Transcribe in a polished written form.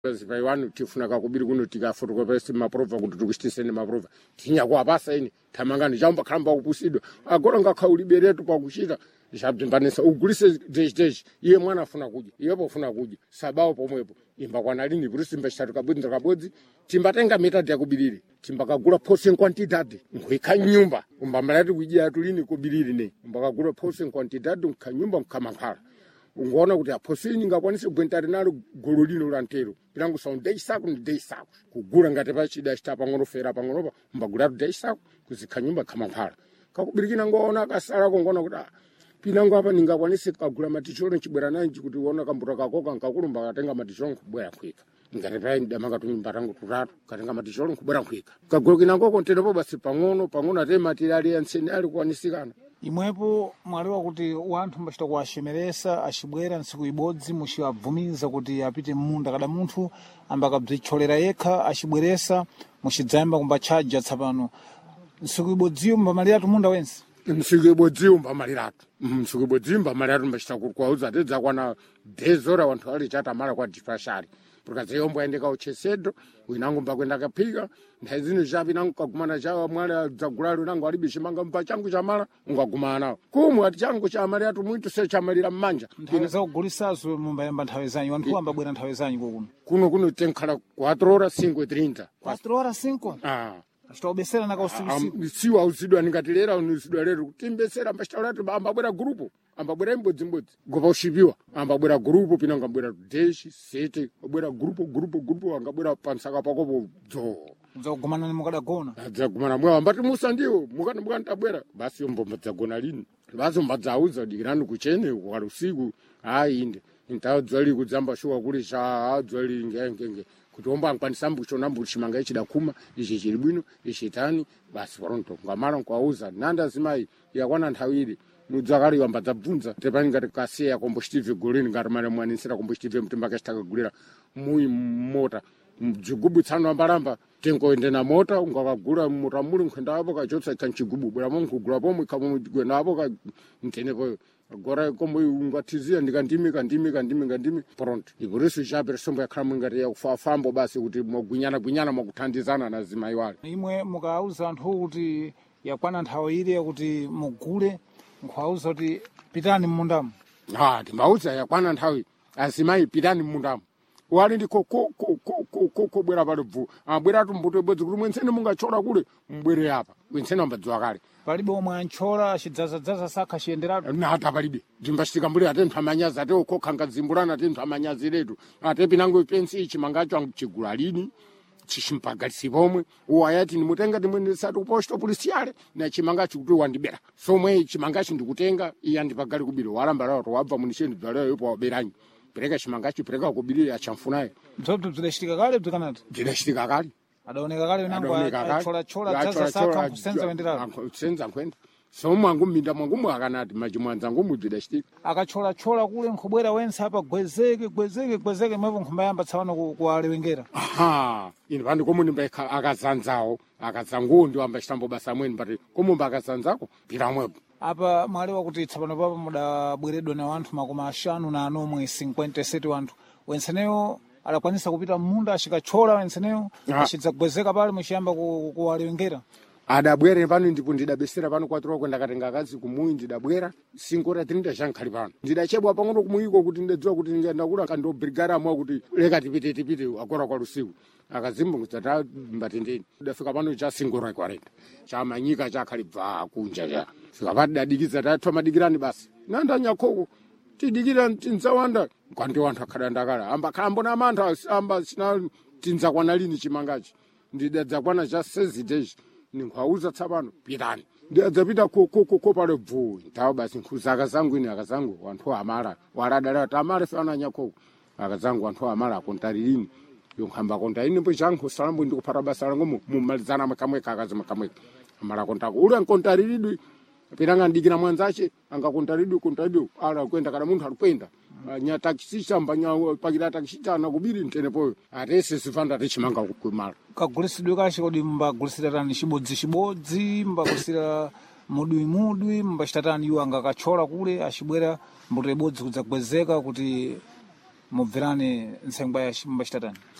Vai wanu tifuna kakubiri kuno tikafotokopesa maprova kuti tikuchitiseni maprova tinyakuvapasa ini tamangani chamba khalamba kupusidwa agora ngakhauliberetu pakuchita zvabvimbanisa ugulise deshi iye mwana afuna kudya iyepo ufuna kudya sabawo pomwepo imba kwanalini kuti simba chitatu kabodzi timbatenga metadi yakubiriri timbakagula portion quantidade nkhwika nyumba umbamalati kudya tulini kubiriri ne umbakagula portion quantidade nkhanyumba nkhamankhara ungoona kuti aposini ngakwanise kugwentari nalo golo lino lantero pilangu sound day sako ni day sako kugura ngati pachida chita pang'ono fera pang'onopa mbagula day sako kuzikha nyumba khamankhara kakubirikina ngoona kasala kongoona kuti pinangu apa ningakwanise kagula maticholo chibwera naye kuti uona kambuta kakoka nkakulumba katenga maticholo kubwera kwika ngati pai ndamanga tunyumba tangu tutatu katenga maticholo kubwera kwika kagula kinango konterepo basi pang'ono ate materiali yanseni ali kwanisikana imwepo mwaliwa kuti wanthu mbachita kuwashemeresa achibwera ntsiku ibodzi muchiwabvumiza kuti apite munda kada munthu ambakabzicholera yekha achibweresa muchidzayamba kumbachaja tsapano ntsiku ibodziyo mbamaliratu munda wense ntsiku ibodziyo mbamaliratu ntsiku ibodziyo mbamaliratu mbachita kukwauza ati dzakwana dezora wanthu ali chatamala kwa dipashari porque yombo aendeka uchesedo winangu mbakwenda kaphika ndazino chapi nangu kagumana chawa mwala dzagulalo nangu alibe chimanga mpa changu chamala ungagumana nawo kumwe ati changu chamali atu muito se chamalira mmanja nthawe zakugulisazo mumbayamba nthawe zanyu wanthu ambabwera nthawe zanyu kuno tenkhala 4 horas 5:30 4 horas 5 achitobesera nakausiku siwa usidwa ningatilera usidwa lero timbesera mbachitaulati ambabwera grupo ambabwera imbodzimbodzi gopa ushipiwa ambabwera grupo pina ngabwera deshi sete abwera grupo angabwera pansaka pakopo dzakugumana ni mukadagona dzagumana mwa ambati musa ndiwo mukantabwera basi yombo mbadzagona lini basi mbadzauza dikirani kuchene kwa usiku inde ntadzali kudzamba shuwa kuli cha dzali ngenge kuti omba ankwanisa mbucho nambu chimanga ichida kuma ichi chili bwino ichi tani basi pronto ngamala nkwauza nanda zimai yakwana nthawiri mudzakali wamba dzabvunza tepani ngati kasiya combustive golini ngati mali mwanisira combustive mtimba kachitaka gulira muyi mota mjigubu tsano ambalamba tengoende na mota ungakagula mota muli nkhenda apo kachotsa kanchigubu bwera monku gula pomwe kamo gwena apo ka nteneko agora como ungatizia ndikandimi pronto iburiso chape sombo yakhamu ngati yakufafambo basi kuti mogwinyana mokuthandizana na zimai wale imwe mukauza anthu kuti yakwana nthawi ile yakuti mugule nkhauza kuti pitani mmundamo timbauza yakwana nthawi azimai pitani mmundamo wali ndiko ko bwera pale bvu abwera tumbuto ibodzi kuti mwensene mungachola kule mbwere apa mwensene ambadzwa kale palibe omwe anchola achidzaza sakha chiyenderatu nata palibe ndimbashitika mbuli ate nthamanyazi ate ukokhanga dzimbulana ate nthamanyazi letu ate pinango pensi chimangacho anchigula lini chichimpagalisi pomwe uwayati nimutenga timwenesatu posto policiale na chimangacho kuti wandibera somwe chimangacho ndikutenga iya ndipagali kubiro walamba lato wabva munisheni dzaleo yopo waberanyi pereka chimangacho pereka kubirira achamfunaye mzobto zileshitika kale bzikanati zileshitika kale adaoneka kale nango chola dzaza saka kusenza wenderalo kusenza kwenda somwangu minda mwangu mwakanati machimwanza ngumu zileshitika akachola kule nkhobwera wense apa gwezeke mwepo nkhumbayamba tsawano kuwalewengera ine pandi komuni mbaikha akazanzawo akazanguwo ndiwo ambashitambo basa mweni pati komumba akazanzako piramwepo apa mwalewa kuti tsapano papa mudabweredwa na wanthu 57 wanthu wenseneyo adakwanisa kupita mmunda achikachola wenseneyo achidzagwezeka pale muchiyamba kuwalewengera adabwere pano ndipo ndidabesera pano 4 kwenda katenga akazi kumuyi ndidabwera 5:30 chankhali pano ndidachebwa pang'ono kumuyiko kuti ndadziwa kuti ndakula kando brigada amwa kuti leka tipite akora kwa lusiku akazimbungutsa mbatendeni ndafika pano cha 5:40 chamanyika chakhali bva kunja cha fika pati dadikiza tatwa madikirani basi nanda nyakoko tidikira tinzawanda kwandi wanthu akhada ndakala amba khambo na mantha amba sina tinzakwana lini chimangachi ndidadzakwana cha 6 days ninkhauza tsapano pitani ndiyadzapita ko pale bvu tawo basi nkhuza akazangu ine akazangu wanthu amala waladala tamale fana nyakoko akazangu wanthu amala akontarilini yonkhamba konta ine mbo chankho salambo ndikupata basa lango mumalizana makamweka akazima kamweka amala kontako ule nkontarilidwi piranga ndikira mwanzache kontarilidwi ala kwenda kana munthu alikwenda nya taxi chamba nya pakira taxi tana kubiri ntenepo atese sifanda techimanga kumala kagulisidwe kashi kodi mbagulisira tani chibodzi mbagulisira mudwi mbashitatani iwo angakachola kule achibwera mbuto ibodzi kudzagwezeka kuti mubverani ntsengwa ya mbachita tani.